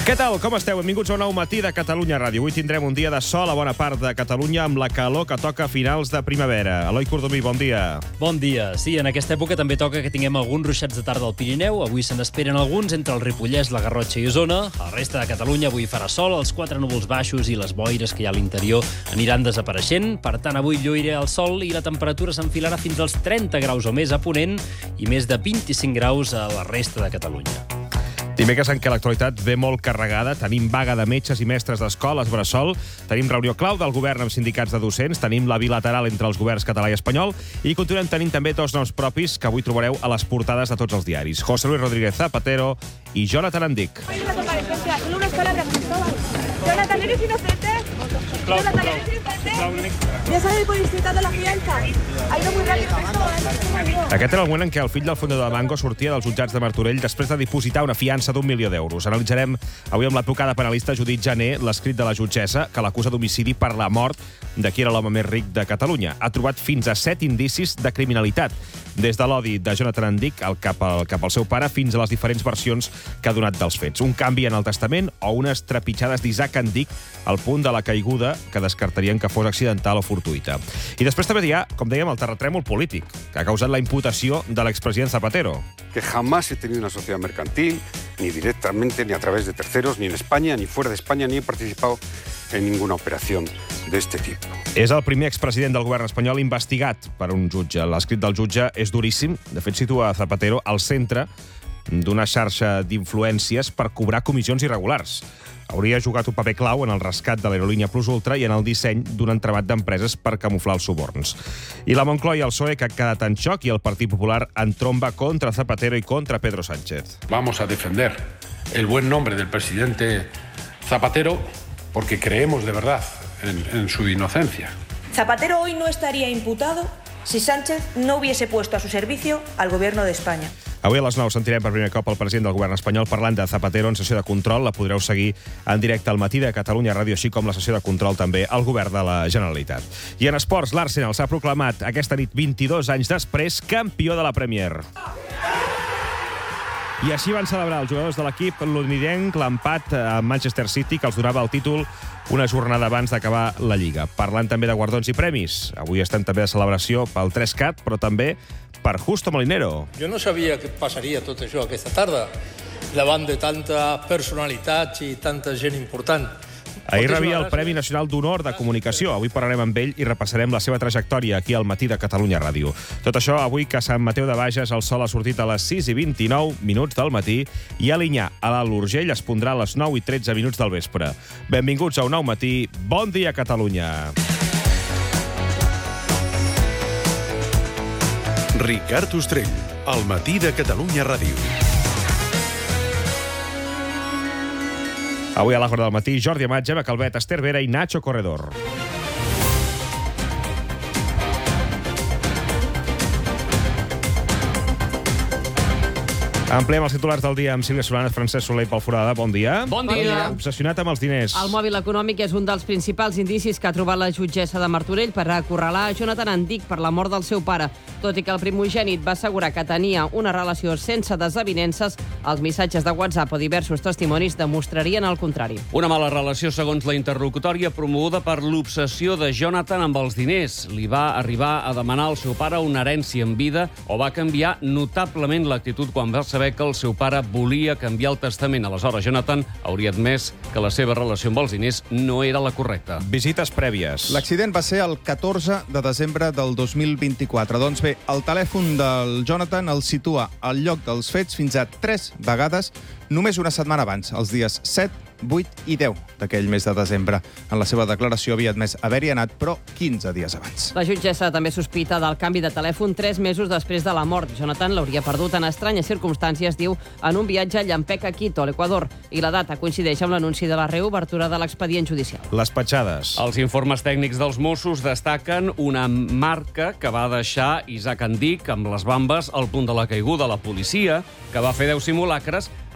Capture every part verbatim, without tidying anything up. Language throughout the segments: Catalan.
Què tal? Com esteu? Benvinguts a un nou matí de Catalunya Ràdio. Avui tindrem un dia de sol a bona part de Catalunya amb la calor que toca a finals de primavera. Eloi Cordomí, bon dia. Bon dia. Sí, en aquesta època també toca que tinguem alguns ruixats de tarda al Pirineu. Avui se n'esperen alguns entre el Ripollès, la Garrotxa i Osona. A la resta de Catalunya avui farà sol, els quatre núvols baixos i les boires que hi ha a l'interior aniran desapareixent. Per tant, avui lluirà el sol i la temperatura s'enfilarà fins als trenta graus o més a Ponent i més de vint-i-cinc graus a la resta de Catalunya. Dimecres en què l'actualitat ve molt carregada. Tenim vaga de metges i mestres d'escoles bressol, tenim reunió clau del govern amb sindicats de docents, tenim la bilateral entre els governs català i espanyol i continuem tenint també dos noms propis que avui trobareu a les portades de tots els diaris. José Luis Rodríguez Zapatero i Jonathan Andic. Jonathan, ¿eres inocente? Jonathan, ¿eres inocente? ¿Ya sabes por disfrutar de la fianza? Ha ido muy rápido esto. Aquest era el moment en què el fill del fundador de Mango sortia dels jutjats de Martorell després de dipositar una fiança d'un milió d'euros. Analitzarem avui amb l'advocada penalista Judit Jané l'escrit de la jutgessa que l'acusa d'homicidi per la mort de qui era l'home més ric de Catalunya. Ha trobat fins a set indicis de criminalitat, des de l'odi de Jonathan Andic al cap, al, cap al seu pare fins a les diferents versions que ha donat dels fets. Un canvi en el testament o unes trepitjades d'Isaac Andic al punt de la caiguda que descartarien que fos accidental o fortuïta. I després també hi ha, com dèiem, el terratrèmol polític, que ha causat la imputació de l'expresident Zapatero. Que jamás he tenido una sociedad mercantil, ni directamente, ni a través de terceros, ni en España, ni fuera de España, ni he participado en ninguna operación de este tipo. És el primer expresident del govern espanyol investigat per un jutge. L'escrit del jutge és duríssim. De fet, situa Zapatero al centre d'una xarxa d'influències per cobrar comissions irregulars. Hauria jugat un paper clau en el rescat de l'aerolínia Plus Ultra i en el disseny d'un entramat d'empreses per camuflar els suborns. I la Moncloa i el P S O E, que ha quedat en xoc, i el Partit Popular en tromba contra Zapatero i contra Pedro Sánchez. Vamos a defender el buen nombre del presidente Zapatero porque creemos de verdad en, en su inocencia. Zapatero hoy no estaría imputado si Sánchez no hubiese puesto a su servicio al gobierno de España. Avui a les nou sentirem per primer cop el president del govern espanyol parlant de Zapatero en sessió de control. La podreu seguir en directe al matí de Catalunya Ràdio, així com la sessió de control també al govern de la Generalitat. I en esports, l'Arsenal s'ha proclamat aquesta nit, vint-i-dos anys després, campió de la Premier. I així van celebrar els jugadors de l'equip londinenc l'empat a Manchester City, que els donava el títol una jornada abans d'acabar la Lliga. Parlant també de guardons i premis. Avui estem també de celebració pel tres cat, però també per Justo Molinero. Jo no sabia que passaria tot això aquesta tarda, davant de tanta personalitat i tanta gent important. Ahir rebia el Premi Nacional d'Honor de Comunicació. Avui parlarem amb ell i repassarem la seva trajectòria aquí al matí de Catalunya Ràdio. Tot això avui que a Sant Mateu de Bages el sol ha sortit a les sis i vint-i-nou minuts del matí i a Alinyà, a l'Alt Urgell, es pondrà a les nou i tretze minuts del vespre. Benvinguts a un nou matí. Bon dia, Catalunya. Ricard Ostrell, al matí de Catalunya Ràdio. Avui a l'Àgora del matí, Jordi Amat, Gemma Calvet, Esther Vera i Nacho Corredor. Ampliem els titulars del dia amb Sílvia Solanes, Francesc Soler i Pol Forada. Bon dia. Bon dia. Obsessionat amb els diners. El mòbil econòmic és un dels principals indicis que ha trobat la jutgessa de Martorell per acorralar Jonathan Andic per la mort del seu pare. Tot i que el primogènit va assegurar que tenia una relació sense desavinences, els missatges de WhatsApp o diversos testimonis demostrarien el contrari. Una mala relació, segons la interlocutòria, promoguda per l'obsessió de Jonathan amb els diners. Li va arribar a demanar al seu pare una herència en vida o va canviar notablement l'actitud quan va saber que el seu pare volia canviar el testament. Aleshores, Jonathan hauria admès que la seva relació amb els diners no era la correcta. Visites prèvies. L'accident va ser el catorze de desembre del dos mil vint-i-quatre. Doncs bé, el telèfon del Jonathan el situa al lloc dels fets fins a tres vegades només una setmana abans, els dies set, vuit i deu d'aquell mes de desembre. En la seva declaració havia admès haver-hi anat, però quinze dies abans. La jutgessa també sospita del canvi de telèfon tres mesos després de la mort. Jonathan l'hauria perdut en estranyes circumstàncies, diu, en un viatge a Llampec, a Quito, a l'Equador, i la data coincideix amb l'anunci de la reobertura de l'expedient judicial. Les petjades. Els informes tècnics dels Mossos destaquen una marca que va deixar Isaac Andic amb les bambes al punt de la caiguda. La policia, que va fer deu simulacres,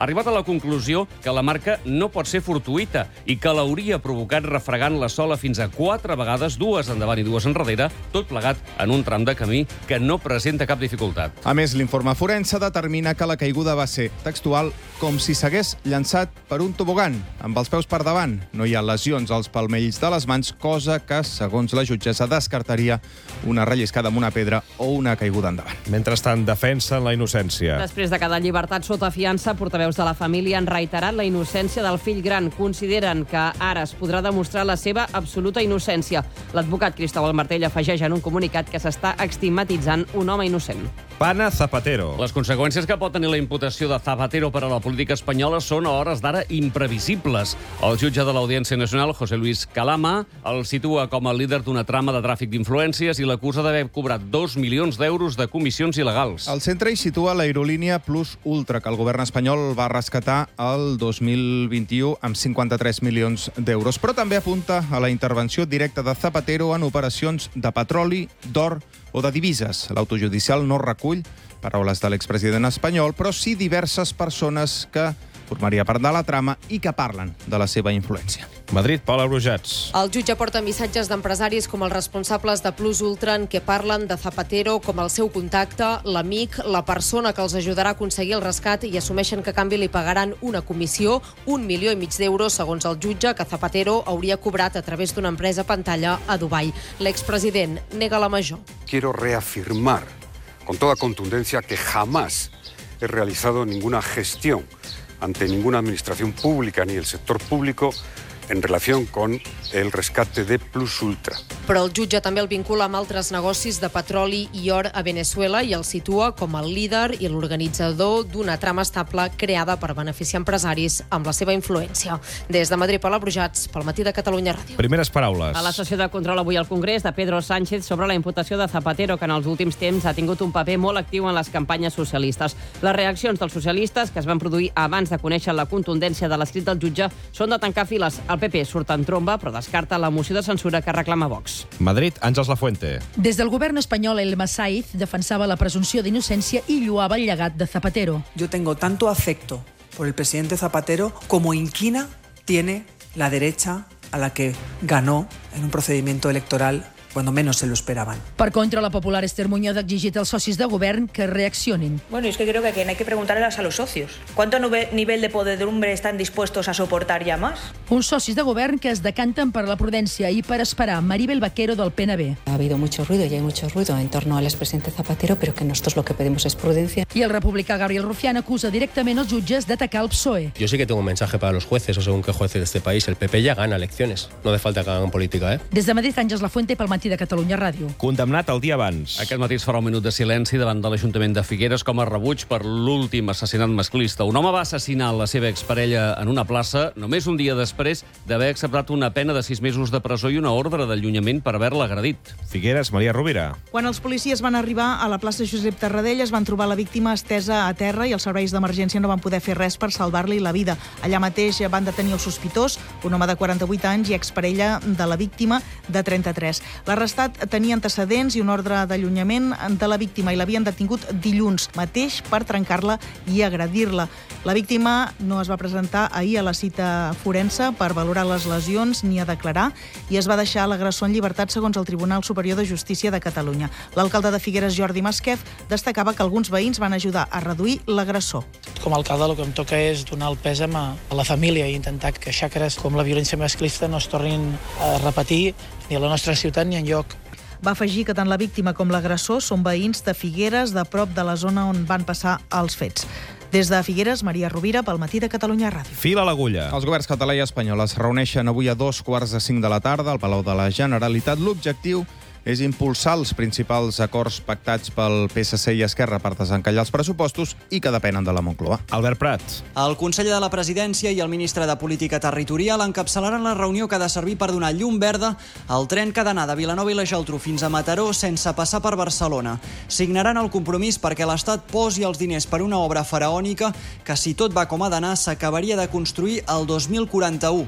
ha arribat a la conclusió que la marca no pot ser fortuïta i que l'hauria provocat refregant la sola fins a quatre vegades, dues endavant i dues enrere, tot plegat en un tram de camí que no presenta cap dificultat. A més, l'informe forense determina que la caiguda va ser textual com si s'hagués llançat per un tobogan, amb els peus per davant. No hi ha lesions als palmells de les mans, cosa que, segons la jutgessa, descartaria una relliscada amb una pedra o una caiguda endavant. Mentrestant, defensen la innocència. Després de cada llibertat sota fiança, portaveus de la família han reiterat la innocència del fill gran. Consideren que ara es podrà demostrar la seva absoluta innocència. L'advocat Cristóbal Martell afegeix en un comunicat que s'està estigmatitzant un home innocent. Pana Zapatero. Les conseqüències que pot tenir la imputació de Zapatero per a la política espanyola són a hores d'ara imprevisibles. El jutge de l'Audiència Nacional, José Luis Calama, el situa com a líder d'una trama de tràfic d'influències i l'acusa d'haver cobrat dos milions d'euros de comissions il·legals. Al centre hi situa l'aerolínia Plus Ultra, que el govern espanyol va rescatar el dos mil vint-i-u amb cinquanta-tres milions d'euros. Però també apunta a la intervenció directa de Zapatero en operacions de petroli, d'or o de divises. L'autojudicial no recull paraules de l'expresident espanyol, però sí diverses persones que formaria part de la trama i que parlen de la seva influència. Madrid, Paula Brujats. El jutge porta missatges d'empresaris com els responsables de Plus Ultra en què parlen de Zapatero com el seu contacte, l'amic, la persona que els ajudarà a aconseguir el rescat i assumeixen que a canvi li pagaran una comissió, un milió i mig d'euros, segons el jutge, que Zapatero hauria cobrat a través d'una empresa pantalla a Dubai. L'expresident nega la major. Quiero reafirmar con toda contundencia que jamás he realizado ninguna gestión ante ninguna administración pública ni el sector público en relación con el rescate de Plus Ultra. Però el jutge també el vincula amb altres negocis de petroli i or a Venezuela i el situa com el líder i l'organitzador d'una trama estable creada per beneficiar empresaris amb la seva influència. Des de Madrid, Paula Brujats, pel Matí de Catalunya Ràdio. Primeres paraules. A la sessió de control avui al Congrés de Pedro Sánchez sobre la imputació de Zapatero, que en els últims temps ha tingut un paper molt actiu en les campanyes socialistes. Les reaccions dels socialistes, que es van produir abans de conèixer la contundència de l'escrit del jutge, són de tancar files. El P P surt en tromba, però descarta la moció de censura que reclama Vox. Madrid, Àngels Lafuente. Des del govern espanyol, el Masaiz defensava la presumpció d'innocència i lloava el llegat de Zapatero. Yo tengo tanto afecto por el presidente Zapatero como inquina tiene la derecha a la que ganó en un procedimiento electoral cuando menos se lo esperaban. Per contra, la popular Esther Muñoz ha exigit als socis de govern que reaccionin. Bueno, es que creo que aquí hay que preguntarles a los socios. ¿Cuánto nivel de podredumbre están dispuestos a soportar ya más? Uns socis de govern que es decanten per la prudència i per esperar. Maribel Vaquero, del P N B. Ha habido mucho ruido y hay mucho ruido en torno al expresidente Zapatero, pero que nosotros lo que pedimos es prudencia. I el republicà Gabriel Rufián acusa directament els jutges d'atacar el P S O E. Yo sí que tengo un mensaje para los jueces, o según qué jueces de este país. El P P ya gana elecciones. No hace falta que hagan política, ¿eh? Des de Madrid, Àngels Lafuente, pel Matí de Catalunya Ràdio. Condemnat el dia abans. Aquest matí es farà un minut de silenci davant de l'Ajuntament de Figueres com a rebuig per l'últim assassinat masclista. Un home va assassinar la seva exparella en una plaça només un dia després d'haver acceptat una pena de sis mesos de presó i una ordre d'allunyament per haver-la agredit. Figueres, Maria Rovira. Quan els policies van arribar a la plaça Josep Tarradellas van trobar la víctima estesa a terra i els serveis d'emergència no van poder fer res per salvar-li la vida. Allà mateix van detenir el sospitós, un home de quaranta-vuit anys i exparella de la víctima de trenta-tres. L'arrestat tenia antecedents i una ordre d'allunyament de la víctima i l'havien detingut dilluns mateix per trencar-la i agredir-la. La víctima no es va presentar ahir a la cita forense per valorar les lesions ni a declarar i es va deixar l'agressor en llibertat segons el Tribunal Superior de Justícia de Catalunya. L'alcalde de Figueres, Jordi Masquef, destacava que alguns veïns van ajudar a reduir l'agressor. Com a alcalde el que em toca és donar el pèsam a la família i intentar que xacres com la violència masclista no es tornin a repetir ni a la nostra ciutat ni enlloc. Va afegir que tant la víctima com l'agressor són veïns de Figueres, de prop de la zona on van passar els fets. Des de Figueres, Maria Rovira, pel Matí de Catalunya Ràdio. Fil a l'agulla. Els governs català i espanyol es reuneixen avui a dos quarts de cinc de la tarda al Palau de la Generalitat. L'objectiu és impulsar els principals acords pactats pel P S C i Esquerra per desencallar els pressupostos i que depenen de la Moncloa. Albert Prat. El conseller de la Presidència i el ministre de Política Territorial encapçalaran la reunió que ha de servir per donar llum verda al tren que ha d'anar de Vilanova i la Geltrú fins a Mataró sense passar per Barcelona. Signaran el compromís perquè l'Estat posi els diners per una obra faraònica que, si tot va com ha d'anar, s'acabaria de construir el dos mil quaranta-u.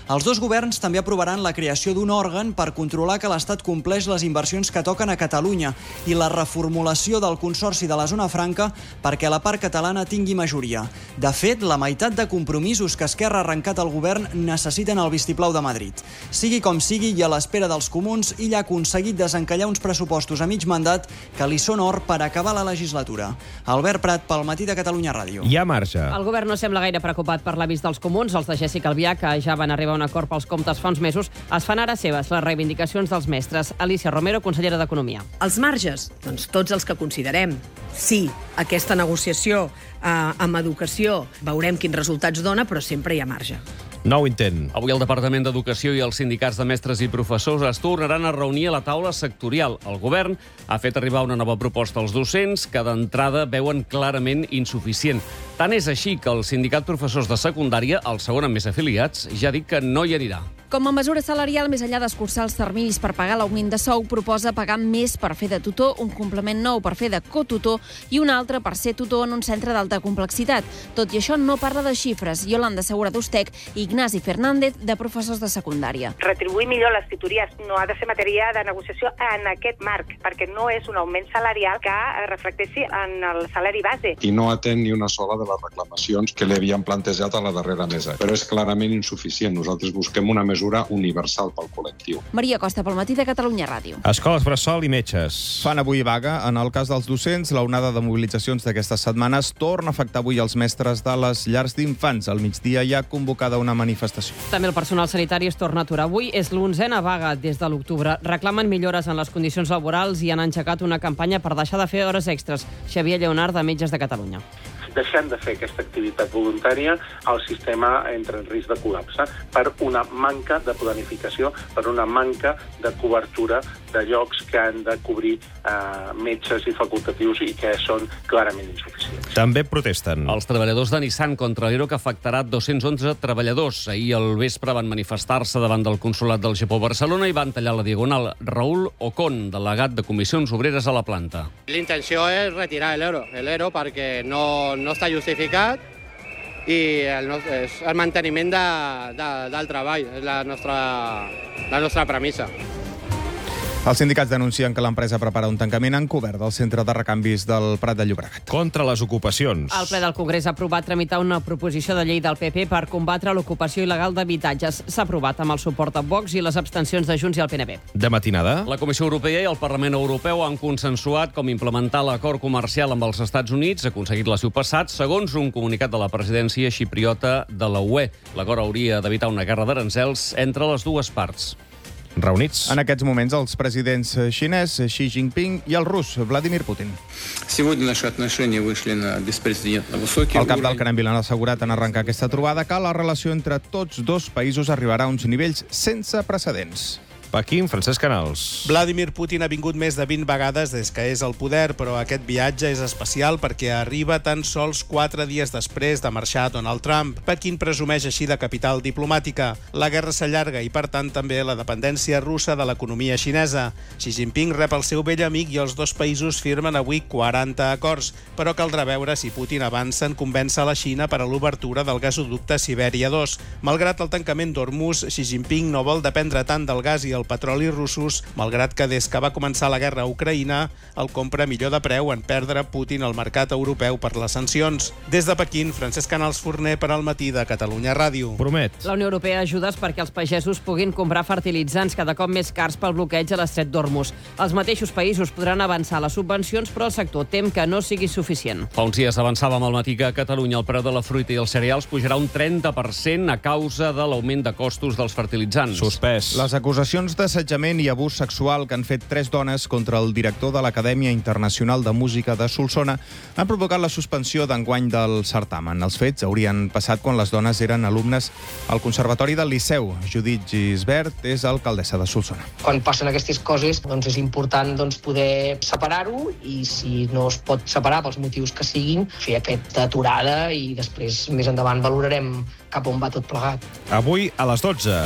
Els dos governs també aprovaran la creació d'un òrgan per controlar que l'Estat compleix les inversions que toquen a Catalunya i la reformulació del Consorci de la Zona Franca perquè la part catalana tingui majoria. De fet, la meitat de compromisos que Esquerra ha arrencat al govern necessiten el vistiplau de Madrid. Sigui com sigui, i a l'espera dels comuns, ell ha aconseguit desencallar uns pressupostos a mig mandat que li són or per acabar la legislatura. Albert Prat, pel Matí de Catalunya Ràdio. Hi ha marge. El govern no sembla gaire preocupat per l'avís dels comuns. Els de Jessica Albiach, que ja van arribar a un acord pels comptes fa uns mesos, es fan ara seves les reivindicacions dels mestres. Alicia Romero, consellera d'Economia. Els marges? Doncs tots els que considerem. Sí, aquesta negociació eh, amb educació veurem quins resultats dona, però sempre hi ha marge. Nou intent. Avui el Departament d'Educació i els sindicats de mestres i professors es tornaran a reunir a la taula sectorial. El govern ha fet arribar una nova proposta als docents que d'entrada veuen clarament insuficient. Tant és així que el sindicat professors de secundària, el segon amb més afiliats, ja ha dit que no hi anirà. Com a mesura salarial, més enllà d'escurçar els terminis per pagar l'augment de sou, proposa pagar més per fer de tutor, un complement nou per fer de cotutor i un altre per ser tutor en un centre d'alta complexitat. Tot i això, no parla de xifres. Yolanda Segura d'Ustec i Ignasi Fernández, de professors de secundària. Retribuir millor les tutories no ha de ser matèria de negociació en aquest marc, perquè no és un augment salarial que reflecteixi en el salari base. I no atén ni una sola de les reclamacions que li havien plantejat a la darrera mesa. Però és clarament insuficient. Nosaltres busquem una mesura universal pel col·lectiu. Maria Costa, pel Matí de Catalunya Ràdio. Escoles bressol i metges. Fan avui vaga. En el cas dels docents, la onada de mobilitzacions d'aquestes setmanes torna a afectar avui els mestres de les llars d'infants. Al migdia hi ha convocada una manifestació. També el personal sanitari es torna a aturar. Avui és l'onzena vaga des de l'octubre. Reclamen millores en les condicions laborals i han engegat una campanya per deixar de fer hores extres. Xavier Lleonard, de Metges de Catalunya. Deixant de fer aquesta activitat voluntària, el sistema entra en risc de col·lapse per una manca de planificació, per una manca de cobertura de llocs que han de cobrir eh, metges i facultatius i que són clarament insuficients. També protesten. Els treballadors de Nissan contra l'E R O que afectarà dos-cents onze treballadors. Ahir al vespre van manifestar-se davant del Consolat del Japó a Barcelona i van tallar la diagonal. Raül Ocon, delegat de Comissions Obreres a la planta. L'intenció és retirar l'E R O, l'E R O perquè no, no està justificat i el, nostre, és el manteniment de, de, del treball, és la nostra, la nostra premissa. Els sindicats denuncien que l'empresa prepara un tancament encobert del centre de recanvis del Prat de Llobregat. Contra les ocupacions. El ple del Congrés ha aprovat tramitar una proposició de llei del P P per combatre l'ocupació il·legal d'habitatges. S'ha aprovat amb el suport de Vox i les abstencions de Junts i el P N B. De matinada. La Comissió Europea i el Parlament Europeu han consensuat com implementar l'acord comercial amb els Estats Units, aconseguit l'estiu passat, segons un comunicat de la presidència xipriota de la U E. L'acord hauria d'evitar una guerra d'arancels entre les dues parts. Reunits. En aquests moments, els presidents xinès Xi Jinping i el rus Vladimir Putin. El cap del Kremlin ha assegurat en arrencar aquesta trobada que la relació entre tots dos països arribarà a uns nivells sense precedents. Pequín, Francesc Canals. Vladimir Putin ha vingut més de vint vegades des que és al poder, però aquest viatge és especial perquè arriba tan sols quatre dies després de marxar Donald Trump. Pequín presumeix així de capital diplomàtica. La guerra s'allarga i, per tant, també la dependència russa de l'economia xinesa. Xi Jinping rep el seu vell amic i els dos països firmen avui quaranta acords, però caldrà veure si Putin avança en convèncer la Xina per a l'obertura del gasoducte Sibèria dos. Malgrat el tancament d'Hormuz, Xi Jinping no vol dependre tant del gas i el petroli russos, malgrat que des que va començar la guerra a Ucraïna el compra millor de preu en perdre Putin al mercat europeu per les sancions. Des de Pequín, Francesc Canals Forner per al Matí de Catalunya Ràdio. Promet. La Unió Europea ajudes perquè els pagesos puguin comprar fertilitzants cada cop més cars pel bloqueig a l'estret d'Hormuz. Els mateixos països podran avançar les subvencions, però el sector tem que no sigui suficient. Fa uns dies avançàvem al Matí que a Catalunya el preu de la fruita i els cereals pujarà un trenta per cent a causa de l'augment de costos dels fertilitzants. Suspès. Les acusacions d'assetjament i abús sexual que han fet tres dones contra el director de l'Acadèmia Internacional de Música de Solsona han provocat la suspensió d'enguany del certamen. Els fets haurien passat quan les dones eren alumnes al Conservatori del Liceu. Judit Gisbert és alcaldessa de Solsona. Quan passen aquestes coses, doncs és important doncs, poder separar-ho i si no es pot separar pels motius que siguin, fer aquesta aturada i després més endavant valorarem cap on va tot plegat. Avui a les dotze.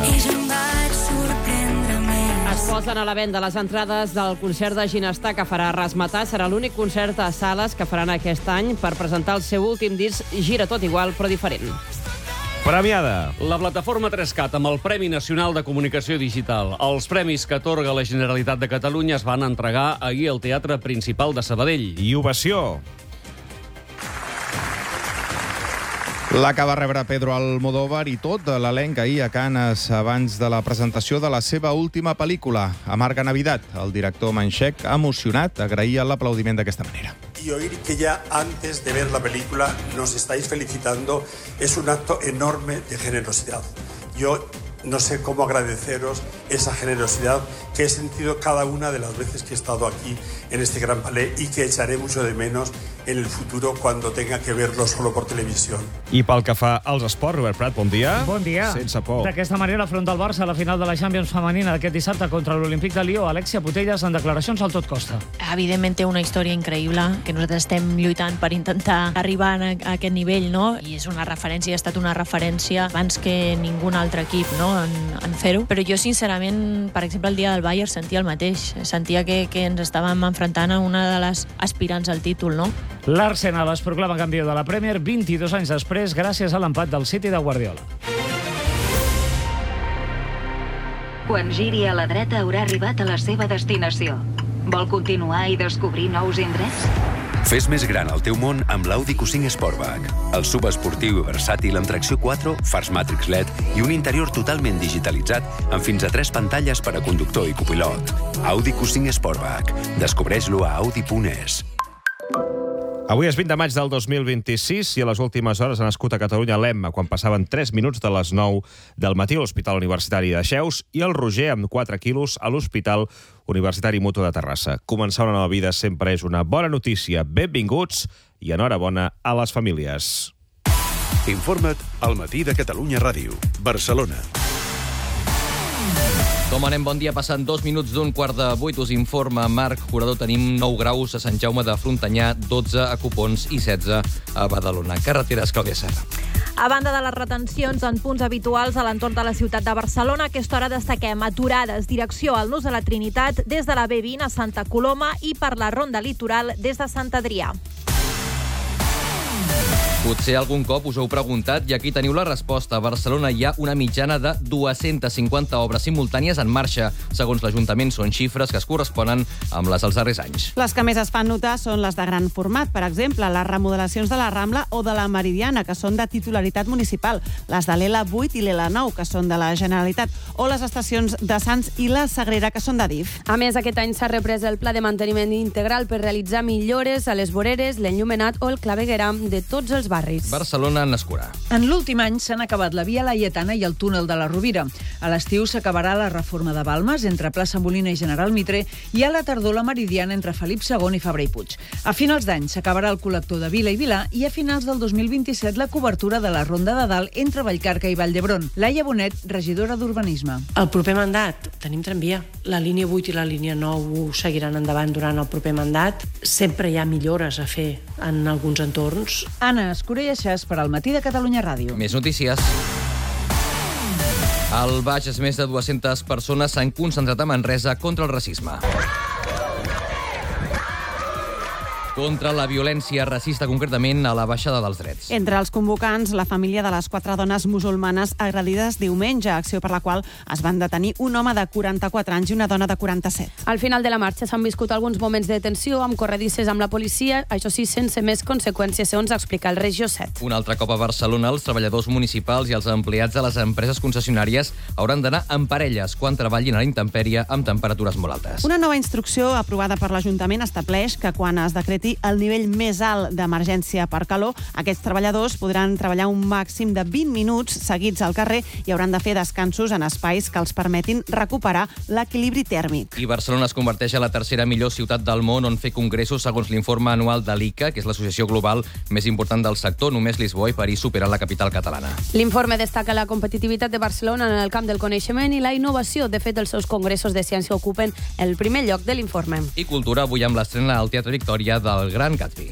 Es posen a la venda les entrades del concert de Ginestar que farà Razzmatazz. Serà l'únic concert a sales que faran aquest any per presentar el seu últim disc Gira tot igual però diferent. Premiada. La plataforma tres cat amb el Premi Nacional de Comunicació Digital. Els premis que atorga la Generalitat de Catalunya es van entregar ahir al Teatre Principal de Sabadell. I ovació. La que va rebre Pedro Almodóvar i tot l'elenc ahir a Canes abans de la presentació de la seva última pel·lícula, Amarga Navidad. El director Manchek, emocionat, agraïa l'aplaudiment d'aquesta manera. Y oír que ya antes de ver la película nos estáis felicitando es un acto enorme de generosidad. Yo no sé cómo agradeceros esa generosidad que he sentido cada una de las veces que he estado aquí en este gran palé y que echaré mucho de menos en el futuro cuando tenga que verlo solo por televisión. I pel que fa als esports, Robert Prat, bon dia. Bon dia. Sense por. D'aquesta manera afronta el Barça a la final de la Champions femenina d'aquest dissabte contra l'Olímpic de Lió. Alexia Putellas en declaracions al Tot Costa. Evidentment té una història increïble, que nosaltres estem lluitant per intentar arribar a aquest nivell, no? I és una referència, ha estat una referència abans que ningú altre equip, no?, en, en fer-ho. Però jo, sincerament, per exemple, el dia del Bayern sentia el mateix. Sentia que, que ens estàvem enfrontant a una de les aspirants al títol, no? L'Arsenal es proclama campió de la Premier vint-i-dos anys després gràcies a l'empat del City de Guardiola. Quan giri a la dreta haurà arribat a la seva destinació. Vol continuar i descobrir nous indrets? Fes més gran el teu món amb l'Audi Q cinc Sportback. El subesportiu i versàtil amb tracció quatre, fars Matrix L E D i un interior totalment digitalitzat amb fins a tres pantalles per a conductor i copilot. Audi Q cinc Sportback. Descobreix-lo a audi punt es. Avui és vint de maig del dos mil vint-i-sis i a les últimes hores ha nascut a Catalunya l'Emma, quan passaven tres minuts de les nou del matí a l'Hospital Universitari de Xeus, i el Roger, amb quatre quilos, a l'Hospital Universitari Mutu de Terrassa. Començar una nova vida sempre és una bona notícia. Benvinguts i enhorabona a les famílies. Informa't al Matí de Catalunya Ràdio, Barcelona. Com anem? Bon dia. Passant dos minuts d'un quart de vuit. Us informa Marc Jurador. Tenim nou graus a Sant Jaume de Frontanyà, dotze a Copons i setze a Badalona. Carreteres, Clàudia Serra. A banda de les retencions en punts habituals a l'entorn de la ciutat de Barcelona, a aquesta hora destaquem aturades direcció al Nus de la Trinitat des de la B vint a Santa Coloma i per la Ronda Litoral des de Sant Adrià. Potser algun cop us heu preguntat i aquí teniu la resposta. A Barcelona hi ha una mitjana de dues-centes cinquanta obres simultànies en marxa. Segons l'Ajuntament, són xifres que es corresponen amb les dels darrers anys. Les que més es fan notar són les de gran format. Per exemple, les remodelacions de la Rambla o de la Meridiana, que són de titularitat municipal. Les de l'E L A vuit i l'E L A nou, que són de la Generalitat. O les estacions de Sants i la Sagrera, que són d'A D I F. A més, aquest any s'ha reprès el pla de manteniment integral per realitzar millores a les voreres, l'enllumenat o el clavegueram de tots els barris. Barcelona n'escurà. En l'últim any s'han acabat la Via Laietana i el túnel de la Rovira. A l'estiu s'acabarà la reforma de Balmes entre Plaça Molina i General Mitre i a la tardor la Meridiana entre Felip segon i Fabra i Puig. A finals d'any s'acabarà el col·lector de Vila i Vilà i a finals del dos mil vint-i-set la cobertura de la Ronda de Dalt entre Vallcarca i Vall d'Hebron. Laia Bonet, regidora d'Urbanisme. El proper mandat tenim tramvia. La línia vuit i la línia nou seguiran endavant durant el proper mandat. Sempre hi ha millores a fer en alguns entorns. Anna Escurella per al Matí de Catalunya Ràdio. Més notícies. Al Bages, més de dues-centes persones s'han concentrat a Manresa contra el racisme. Contra la violència racista, concretament a la baixada dels drets. Entre els convocants, la família de les quatre dones musulmanes agredides diumenge, acció per la qual es van detenir un home de quaranta-quatre anys i una dona de quaranta-set. Al final de la marxa s'han viscut alguns moments de tensió amb corredisses amb la policia, això sí, sense més conseqüències, segons explica el Regió set. Un altre cop a Barcelona, els treballadors municipals i els empleats de les empreses concessionàries hauran d'anar en parelles quan treballin a la intempèrie amb temperatures molt altes. Una nova instrucció aprovada per l'Ajuntament estableix que quan es decreti el nivell més alt d'emergència per calor, aquests treballadors podran treballar un màxim de vint minuts seguits al carrer i hauran de fer descansos en espais que els permetin recuperar l'equilibri tèrmic. I Barcelona es converteix a la tercera millor ciutat del món on fer congressos segons l'informe anual de l'I C A, que és l'associació global més important del sector. Només Lisboa i París superen la capital catalana. L'informe destaca la competitivitat de Barcelona en el camp del coneixement i la innovació. De fet, els seus congressos de ciència ocupen el primer lloc de l'informe. I cultura, avui amb l'estrena al Teatre Victòria de El Gran Gatsby.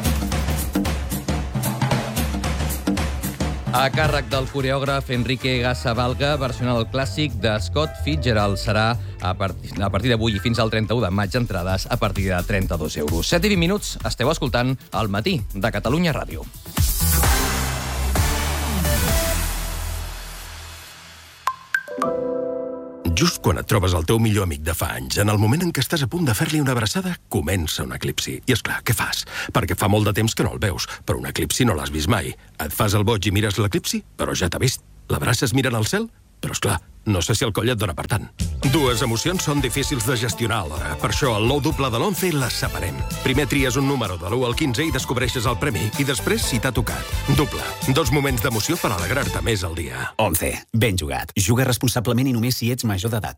A càrrec del coreògraf Enrique Gasavalga, versionant el clàssic de Scott Fitzgerald. Serà a partir, a partir d'avui i fins al trenta-u de maig, entrades a partir de trenta-dos euros. set i vint minuts, esteu escoltant El Matí de Catalunya Ràdio. Just quan et trobes el teu millor amic de fa anys, en el moment en què estàs a punt de fer-li una abraçada, comença un eclipsi. I és clar, què fas? Perquè fa molt de temps que no el veus, però un eclipsi no l'has vist mai. Et fas el boig i mires l'eclipsi, però ja t'ha vist. L'abraces mirant al cel? Però, és clar, no sé si el coll et dona per tant. Dues emocions són difícils de gestionar alhora. Per això, al nou duple de l'once les separem. Primer tries un número de l'u al quinze i descobreixes el premi, i després si t'ha tocat. Duple. Dos moments d'emoció per alegrar-te més al dia. once. Ben jugat. Juga responsablement i només si ets major d'edat.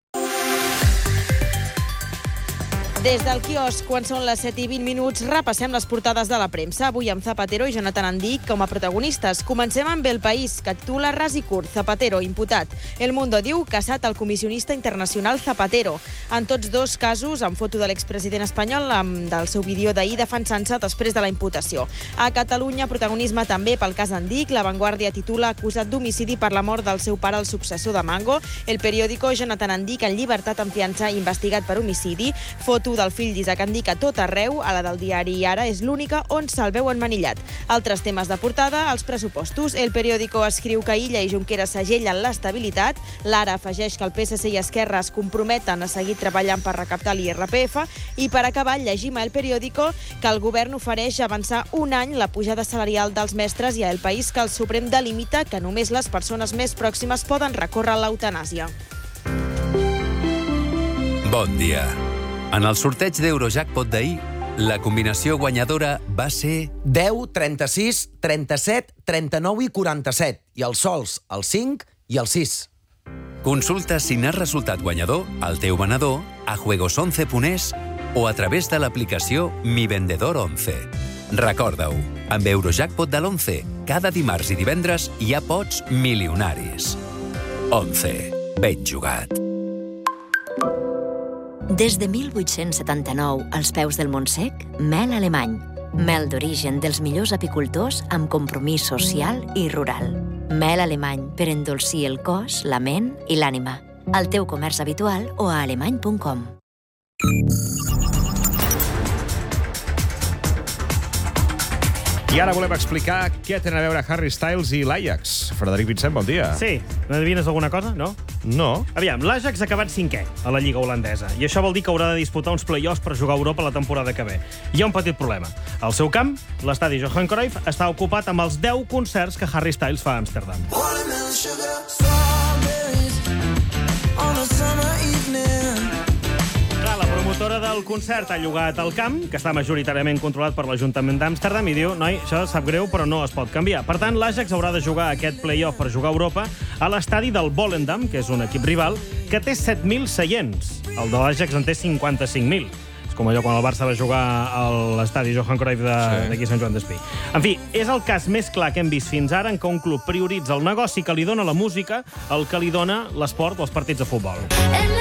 Des del quiosc, quan són les set i vint minuts, repassem les portades de la premsa. Avui amb Zapatero i Jonathan Andic com a protagonistes. Comencem amb El País, que titula ras i curt, Zapatero, imputat. El Mundo diu casat el comissionista internacional Zapatero. En tots dos casos, amb foto de l'expresident espanyol, amb del seu vídeo d'ahir defensant-se després de la imputació. A Catalunya, protagonisme també pel cas Andic. La Vanguardia titula acusat d'homicidi per la mort del seu pare, el successor de Mango. El periòdico, Jonathan Andic en llibertat en fiança, investigat per homicidi. Foto del fill d'Isaac Andic a tot arreu, a la del diari I Ara és l'única on se'l veu enmanillat. Altres temes de portada, els pressupostos. El periòdico escriu que Illa i Junqueras segellen l'estabilitat. L'Ara afegeix que el P S C i Esquerra es comprometen a seguir treballant per recaptar l'I R P F. I per acabar, llegim a El periòdico que el govern ofereix avançar un any la pujada salarial dels mestres i a El País que el Suprem delimita que només les persones més pròximes poden recórrer a l'eutanàsia. Bon dia. En el sorteig d'Eurojackpot d'ahir, la combinació guanyadora va ser... deu, trenta-sis, trenta-set, trenta-nou i quaranta-set. I els sols, el cinc i el sis. Consulta si n'has resultat guanyador al teu venedor, a juegos once punt es o a través de l'aplicació Mi Vendedor once. Recorda-ho, amb Eurojackpot de l'once, cada dimarts i divendres hi ha pots milionaris. once. Ben jugat. Des de mil vuit-cents setanta-nou, als peus del Montsec, mel alemany. Mel d'origen dels millors apicultors amb compromís social i rural. Mel alemany per endolcir el cos, la ment i l'ànima. Al teu comerç habitual o a alemany punt com. I ara volem explicar què tenen a veure Harry Styles i l'Ajax. Frederic Vincent, bon dia. Sí. N'adivines alguna cosa, no? No. Aviam, l'Ajax ha acabat cinquè a la Lliga holandesa i això vol dir que haurà de disputar uns play-offs per jugar a Europa la temporada que ve. Hi ha un petit problema. Al seu camp, l'estadi Johan Cruyff està ocupat amb els deu concerts que Harry Styles fa a Amsterdam. La promotora del concert ha llogat el camp, que està majoritàriament controlat per l'Ajuntament d'Amsterdam, i diu, noi, això sap greu, però no es pot canviar. Per tant, l'Ajax haurà de jugar aquest play-off per jugar a Europa a l'estadi del Volendam, que és un equip rival, que té set mil seients. El de l'Ajax en té cinquanta-cinc mil. És com allò quan el Barça va jugar a l'estadi Johan Cruyff d'aquí Sant Joan d'Espí. En fi, és el cas més clar que hem vist fins ara en què un club prioritza el negoci que li dona la música, el que li dona l'esport o els partits de futbol.